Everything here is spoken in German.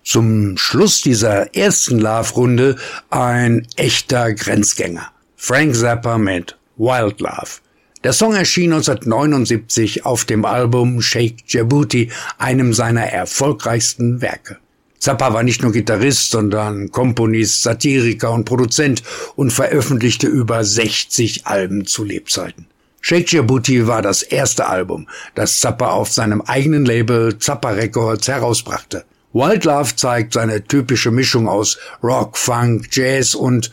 Zum Schluss dieser ersten Love-Runde ein echter Grenzgänger. Frank Zappa mit Wild Love. Der Song erschien 1979 auf dem Album Shake Your Booty, einem seiner erfolgreichsten Werke. Zappa war nicht nur Gitarrist, sondern Komponist, Satiriker und Produzent und veröffentlichte über 60 Alben zu Lebzeiten. Shake Your Booty war das erste Album, das Zappa auf seinem eigenen Label Zappa Records herausbrachte. Wild Love zeigt seine typische Mischung aus Rock, Funk, Jazz und